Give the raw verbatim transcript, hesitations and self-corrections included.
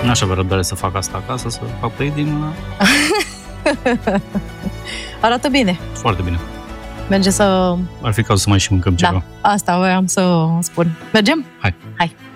N-aș avea răbdare să fac asta acasă, să fac trading. Arată bine. Foarte bine. Merge să... Ar fi cazul să mai și mâncăm ceva. Da, asta voiam să spun. Mergem? Hai. Hai.